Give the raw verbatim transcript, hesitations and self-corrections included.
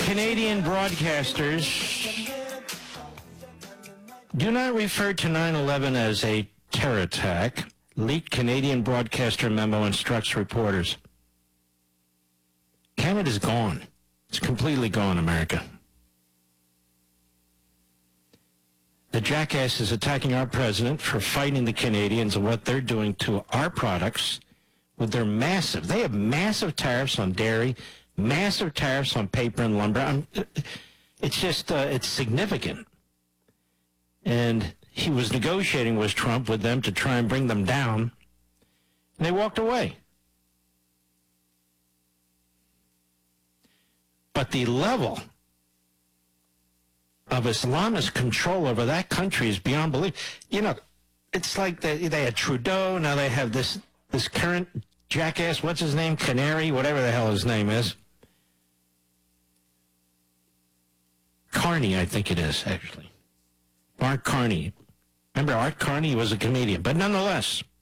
Canadian broadcasters do not refer to nine eleven as a terror attack. Leaked Canadian broadcaster memo instructs reporters. Canada's gone. It's completely gone, America. The jackass is attacking our president for fighting the Canadians and what they're doing to our products with their massive, they have massive tariffs on dairy, massive tariffs on paper and lumber. I'm, it's just, uh, it's significant. And he was negotiating with Trump with them to try and bring them down, and they walked away. But the level of Islamist control over that country is beyond belief. You know, it's like they, they had Trudeau, now they have this, this current jackass, what's his name, Canary, whatever the hell his name is. Carney, I think it is, actually. Art Carney. Remember, Art Carney was a comedian, but nonetheless,